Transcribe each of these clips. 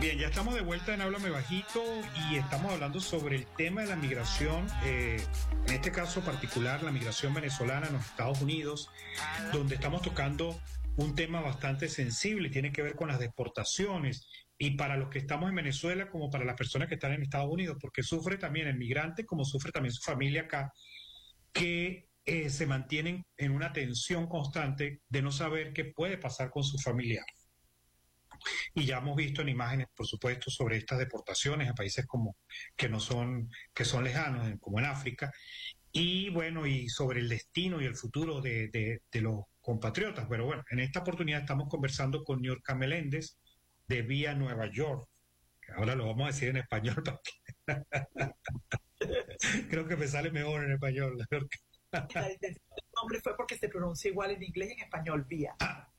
Bien, ya estamos de vuelta en Háblame Bajito y estamos hablando sobre el tema de la migración, en este caso particular, la migración venezolana en los Estados Unidos, donde estamos tocando un tema bastante sensible y tiene que ver con las deportaciones, y para los que estamos en Venezuela como para las personas que están en Estados Unidos, porque sufre también el migrante como sufre también su familia acá, que se mantienen en una tensión constante de no saber qué puede pasar con su familia. Y ya hemos visto en imágenes, por supuesto, sobre estas deportaciones a países como que son lejanos, como en África, y bueno, y sobre el destino y el futuro de los compatriotas. Pero bueno, en esta oportunidad estamos conversando con Niurka Meléndez de Vía Nueva York. Ahora lo vamos a decir en español porque creo que me sale mejor en español. La intención del nombre fue porque se pronuncia igual en inglés y en español, vía.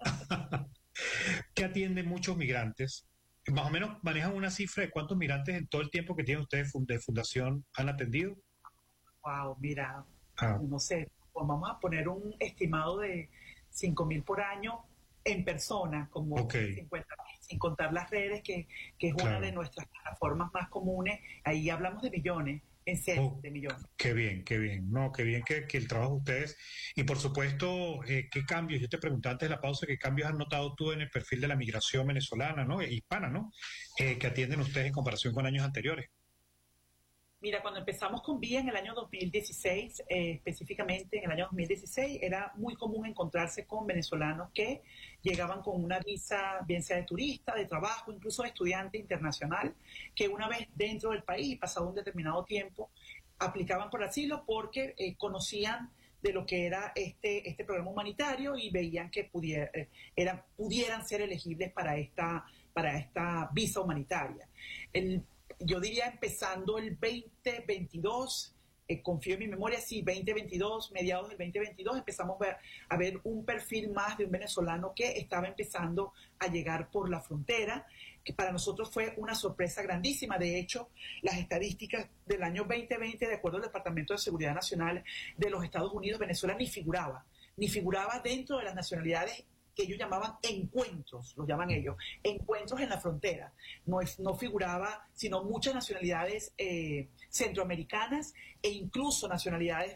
Que atiende muchos migrantes. Más o menos manejan una cifra de cuántos migrantes en todo el tiempo que tienen ustedes de fundación han atendido. Wow, mira, Ah, no sé, pues vamos a poner un estimado de 5.000 por año en persona, como ok, 50.000, sin contar las redes, que es una de claro. nuestras plataformas más comunes. Ahí hablamos de millones, en serio, Oh, de millones. qué bien, qué bien. No, qué bien que el trabajo de ustedes. Y por supuesto, qué cambios, yo te pregunté antes de la pausa, qué cambios has notado tú en el perfil de la migración venezolana, ¿no? E hispana, ¿no? Que atienden ustedes en comparación con años anteriores. Mira, cuando empezamos con Vía en el año 2016, específicamente en el año 2016, era muy común encontrarse con venezolanos que llegaban con una visa, bien sea de turista, de trabajo, incluso de estudiante internacional, que una vez dentro del país, pasado un determinado tiempo, aplicaban por asilo porque conocían de lo que era este programa humanitario y veían que pudieran ser elegibles para esta visa humanitaria. El, yo diría empezando el 2022, confío en mi memoria, sí, 2022, mediados del 2022, empezamos a ver un perfil más de un venezolano que estaba empezando a llegar por la frontera, que para nosotros fue una sorpresa grandísima. De hecho, las estadísticas del año 2020, de acuerdo al Departamento de Seguridad Nacional de los Estados Unidos, Venezuela ni figuraba dentro de las nacionalidades que ellos llamaban encuentros, los llaman ellos, encuentros en la frontera. No figuraba, sino muchas nacionalidades centroamericanas e incluso nacionalidades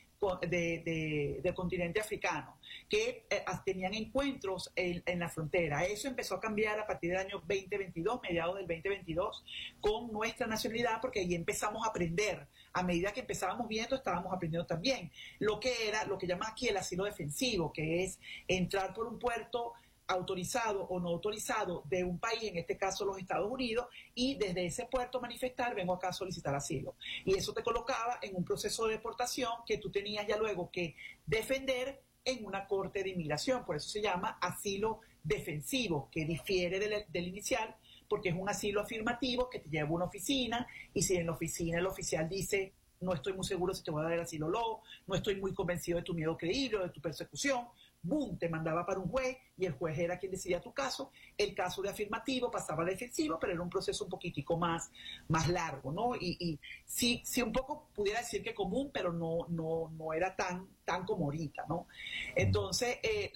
del continente africano, que tenían encuentros en la frontera. Eso empezó a cambiar a partir del año 2022, mediados del 2022, con nuestra nacionalidad, porque ahí empezamos a aprender. A medida que empezábamos viendo, estábamos aprendiendo también lo que llama aquí el asilo defensivo, que es entrar por un puerto autorizado o no autorizado de un país, en este caso los Estados Unidos, y desde ese puerto manifestar, vengo acá a solicitar asilo. Y eso te colocaba en un proceso de deportación que tú tenías ya luego que defender en una corte de inmigración. Por eso se llama asilo defensivo, que difiere del inicial, porque es un asilo afirmativo que te lleva a una oficina, y si en la oficina el oficial dice: no estoy muy seguro si te voy a dar el asilo o no estoy muy convencido de tu miedo creíble o de tu persecución, boom, te mandaba para un juez y el juez era quien decidía tu caso. El caso de afirmativo pasaba a defensivo, pero era un proceso un poquitico más largo, ¿no? Y sí, sí, un poco pudiera decir que común, pero no era tan como ahorita, ¿no? Entonces,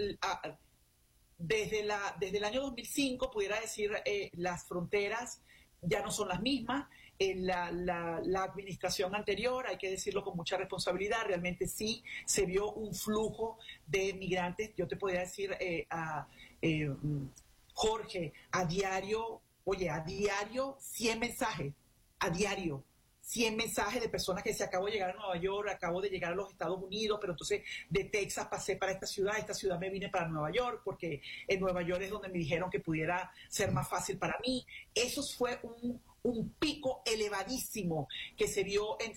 desde el año 2005, pudiera decir, las fronteras ya no son las mismas. La administración anterior, hay que decirlo con mucha responsabilidad, realmente sí se vio un flujo de migrantes. Yo te podría decir, Jorge, a diario 100 mensajes, a diario 100 mensajes de personas que se acabo de llegar a Nueva York, acabo de llegar a los Estados Unidos, pero entonces de Texas pasé para esta ciudad me vine para Nueva York, porque en Nueva York es donde me dijeron que pudiera ser más fácil para mí. Eso fue un pico elevadísimo que se vio entre